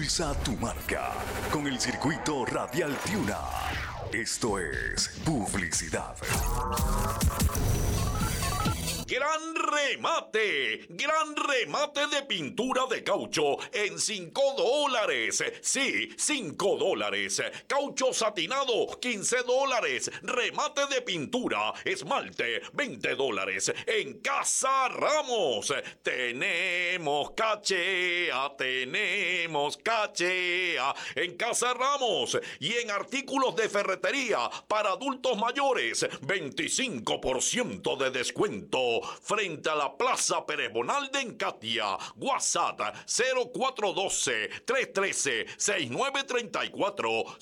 Impulsa tu marca con el circuito Radial Tiuna. Esto es publicidad. Gran remate de pintura de caucho en $5. Sí, $5. Caucho satinado, $15. Remate de pintura, esmalte, $20. En Casa Ramos, tenemos cachea. En Casa Ramos y en artículos de ferretería para adultos mayores, 25% de descuento. Frente a la Plaza Pérez Bonalde en Catia. WhatsApp 0412-313-6934.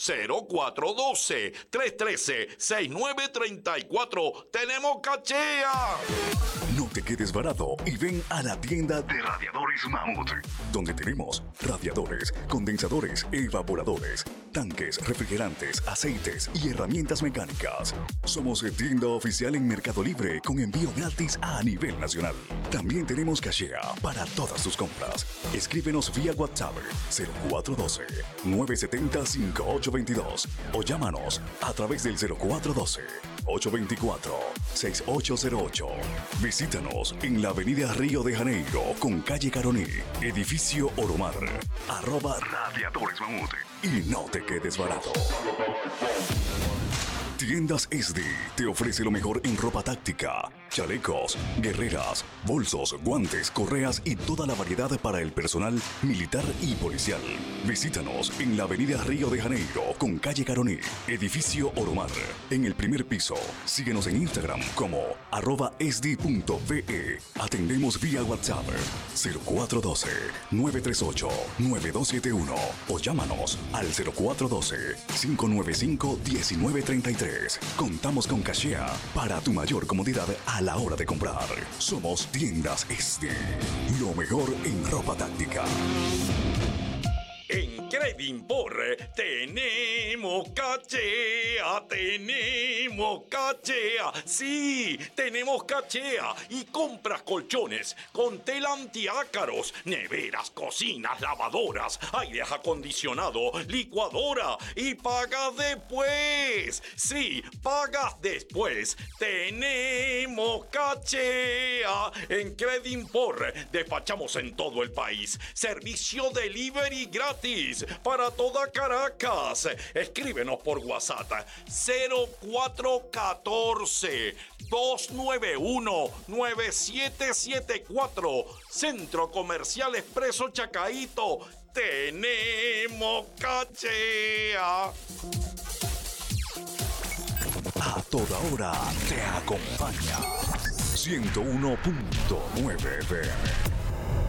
0412-313-6934. ¡Tenemos cachea! No te quedes varado y ven a la tienda de Radiadores Mamut, donde tenemos radiadores, condensadores, evaporadores, tanques, refrigerantes, aceites y herramientas mecánicas. Somos tienda oficial en Mercado Libre con envío gratis a nivel nacional. También tenemos cachea para todas tus compras. Escríbenos vía WhatsApp 0412-970-5822 o llámanos a través del 0412-824-6808. Visítanos en la avenida Río de Janeiro con calle Caroní, edificio Oromar, @Radiadores Mamut. Y no te quedes barato. Tiendas SD te ofrece lo mejor en ropa táctica, chalecos, guerreras, bolsos, guantes, correas y toda la variedad para el personal militar y policial. Visítanos en la avenida Río de Janeiro con calle Caroní, edificio Oromar, en el primer piso. Síguenos en Instagram como @sd.ve. Atendemos vía WhatsApp 0412-938-9271 o llámanos al 0412-595-1933. Contamos con cachea para tu mayor comodidad a la hora de comprar. Somos Tiendas SD, lo mejor en ropa táctica. En Credimpor tenemos cachea. Sí, tenemos cachea y compras colchones con tela antiácaros, neveras, cocinas, lavadoras, aire acondicionado, licuadora y pagas después. Sí, pagas después. Tenemos cachea. En Credimpor despachamos en todo el país. Servicio delivery gratis para toda Caracas. Escríbenos por WhatsApp 0414-291-9774. Centro Comercial Expreso Chacaíto. Tenemos cachea. A toda hora te acompaña 101.9 FM.